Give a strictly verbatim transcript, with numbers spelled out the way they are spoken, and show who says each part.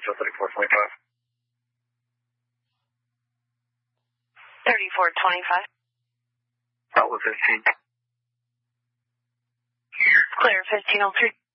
Speaker 1: Hotel thirty-four twenty-five.
Speaker 2: thirty-four twenty-five.
Speaker 1: Bravo fifteen.
Speaker 2: Clear fifteen oh three.